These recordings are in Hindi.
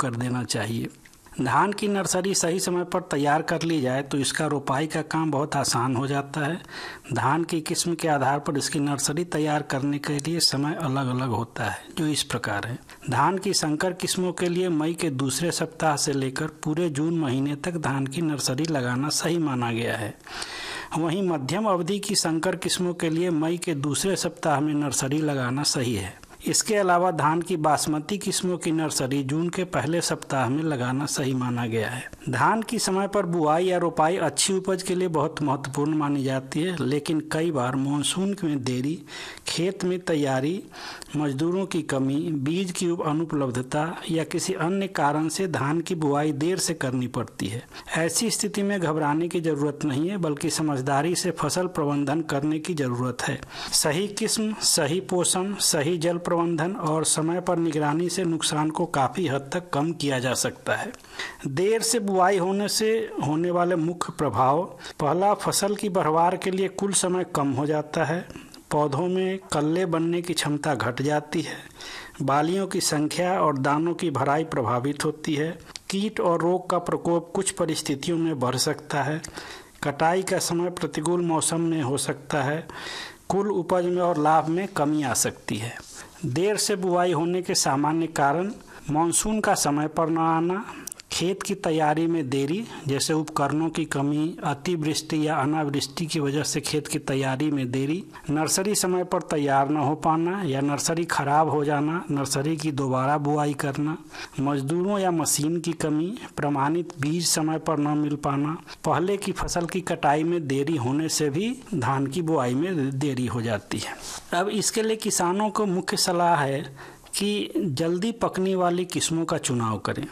कर देना चाहिए। धान की नर्सरी सही समय पर तैयार कर ली जाए तो इसका रोपाई का काम बहुत आसान हो जाता है। धान की किस्म के आधार पर इसकी नर्सरी तैयार करने के लिए समय अलग अलग होता है, जो इस प्रकार है। धान की संकर किस्मों के लिए मई के दूसरे सप्ताह से लेकर पूरे जून महीने तक धान की नर्सरी लगाना सही माना गया है। वहीं मध्यम अवधि की संकर किस्मों के लिए मई के दूसरे सप्ताह में नर्सरी लगाना सही है। इसके अलावा धान की बासमती किस्मों की नर्सरी जून के पहले सप्ताह में लगाना सही माना गया है। धान की समय पर बुआई या रोपाई अच्छी उपज के लिए बहुत महत्वपूर्ण मानी जाती है, लेकिन कई बार मानसून में देरी, खेत में तैयारी, मजदूरों की कमी, बीज की अनुपलब्धता या किसी अन्य कारण से धान की बुआई देर से करनी पड़ती है। ऐसी स्थिति में घबराने की जरूरत नहीं है, बल्कि समझदारी से फसल प्रबंधन करने की जरूरत है। सही किस्म, सही पोषण, सही जल प्रबंधन और समय पर निगरानी से नुकसान को काफी हद तक कम किया जा सकता है। देर से बुआई होने से होने वाले मुख्य प्रभाव: पहला, फसल की बढ़वार के लिए कुल समय कम हो जाता है। पौधों में कल्ले बनने की क्षमता घट जाती है। बालियों की संख्या और दानों की भराई प्रभावित होती है। कीट और रोग का प्रकोप कुछ परिस्थितियों में बढ़ सकता है। कटाई का समय प्रतिकूल मौसम में हो सकता है। कुल उपज में और लाभ में कमी आ सकती है। देर से बुआई होने के सामान्य कारण: मानसून का समय पर न आना, खेत की तैयारी में देरी जैसे उपकरणों की कमी, अतिवृष्टि या अनावृष्टि की वजह से खेत की तैयारी में देरी, नर्सरी समय पर तैयार न हो पाना या नर्सरी खराब हो जाना, नर्सरी की दोबारा बुआई करना, मजदूरों या मशीन की कमी, प्रमाणित बीज समय पर न मिल पाना, पहले की फसल की कटाई में देरी होने से भी धान की बुआई में देरी हो जाती है। अब इसके लिए किसानों को मुख्य सलाह है कि जल्दी पकने वाली किस्मों का चुनाव करें।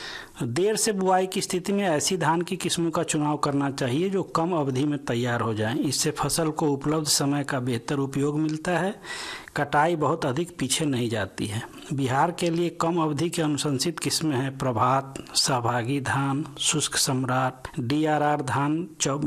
देर से बुआई की स्थिति में ऐसी धान की किस्मों का चुनाव करना चाहिए जो कम अवधि में तैयार हो जाएं। इससे फसल को उपलब्ध समय का बेहतर उपयोग मिलता है। कटाई बहुत अधिक पीछे नहीं जाती है। बिहार के लिए कम अवधि की अनुशंसित किस्में हैं: प्रभात, सहभागी धान, शुष्क सम्राट, DRR धान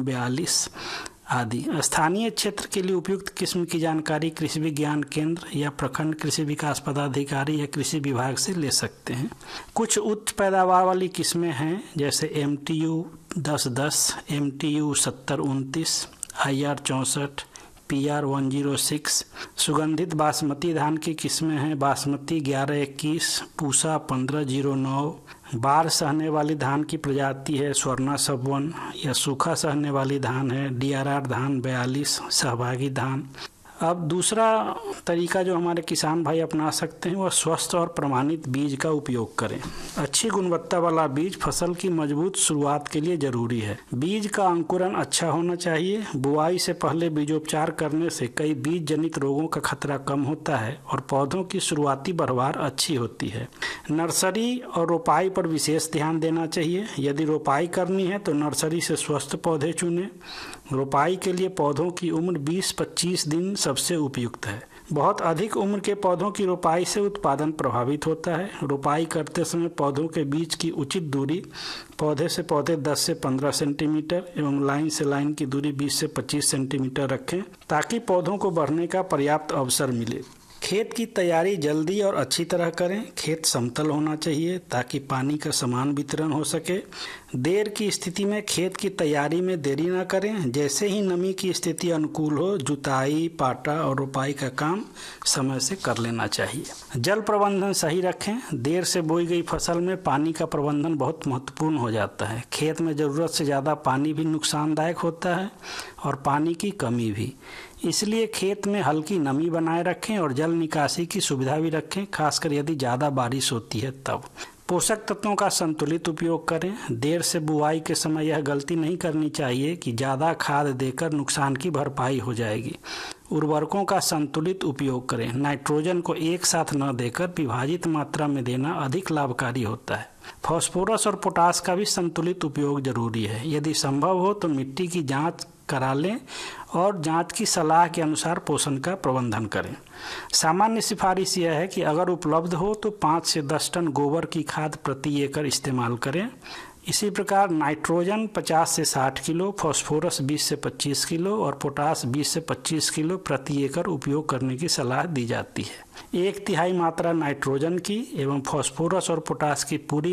42 आदि। स्थानीय क्षेत्र के लिए उपयुक्त किस्म की जानकारी कृषि विज्ञान केंद्र या प्रखंड कृषि विकास पदाधिकारी या कृषि विभाग से ले सकते हैं। कुछ उच्च पैदावार वाली किस्में हैं जैसे MTU 1010, MTU 7029, IR 64, PR 106। सुगंधित बासमती धान की किस्में हैं: बासमती 1121, पूसा 1509। बाढ़ सहने वाली धान की प्रजाति है स्वर्णा सब-1 या सूखा सहने वाली धान है DRR धान 42, सहभागी धान। अब दूसरा तरीका जो हमारे किसान भाई अपना सकते हैं वह स्वस्थ और प्रमाणित बीज का उपयोग करें। अच्छी गुणवत्ता वाला बीज फसल की मजबूत शुरुआत के लिए जरूरी है। बीज का अंकुरण अच्छा होना चाहिए। बुआई से पहले बीजोपचार करने से कई बीज जनित रोगों का खतरा कम होता है और पौधों की शुरुआती बढ़वार अच्छी होती है। नर्सरी और रोपाई पर विशेष ध्यान देना चाहिए। यदि रोपाई करनी है तो नर्सरी से स्वस्थ पौधे चुनें। रोपाई के लिए पौधों की उम्र 20-25 दिन सबसे उपयुक्त है। बहुत अधिक उम्र के पौधों की रोपाई से उत्पादन प्रभावित होता है। रोपाई करते समय पौधों के बीच की उचित दूरी पौधे से पौधे 10 से 15 सेंटीमीटर एवं लाइन से लाइन की दूरी 20 से 25 सेंटीमीटर रखें ताकि पौधों को बढ़ने का पर्याप्त अवसर मिले। खेत की तैयारी जल्दी और अच्छी तरह करें। खेत समतल होना चाहिए ताकि पानी का समान वितरण हो सके। देर की स्थिति में खेत की तैयारी में देरी न करें। जैसे ही नमी की स्थिति अनुकूल हो, जुताई, पाटा और रोपाई का काम समय से कर लेना चाहिए। जल प्रबंधन सही रखें। देर से बोई गई फसल में पानी का प्रबंधन बहुत महत्वपूर्ण हो जाता है। खेत में ज़रूरत से ज़्यादा पानी भी नुकसानदायक होता है और पानी की कमी भी। इसलिए खेत में हल्की नमी बनाए रखें और जल निकासी की सुविधा भी रखें, खासकर यदि ज़्यादा बारिश होती है तब। पोषक तत्वों का संतुलित उपयोग करें। देर से बुआई के समय यह गलती नहीं करनी चाहिए कि ज़्यादा खाद देकर नुकसान की भरपाई हो जाएगी। उर्वरकों का संतुलित उपयोग करें। नाइट्रोजन को एक साथ न देकर विभाजित मात्रा में देना अधिक लाभकारी होता है। फास्फोरस और पोटास का भी संतुलित उपयोग जरूरी है। यदि संभव हो तो मिट्टी की जांच करा लें और जांच की सलाह के अनुसार पोषण का प्रबंधन करें। सामान्य सिफारिश यह है कि अगर उपलब्ध हो तो 5 से 10 टन गोबर की खाद प्रति एकड़ इस्तेमाल करें। इसी प्रकार नाइट्रोजन 50 से 60 किलो, फास्फोरस 20 से 25 किलो और पोटास 20 से 25 किलो प्रति एकड़ उपयोग करने की सलाह दी जाती है। 1/3 मात्रा नाइट्रोजन की एवं फास्फोरस और पोटास की पूरी